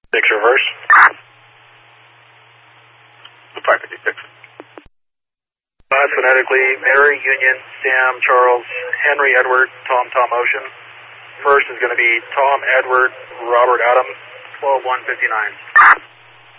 6 reverse. 556. Phonetically, Mary, Union, Sam, Charles, Henry, Edward, Tom, Ocean. First is going to be Tom, Edward, Robert, Adam, 12159.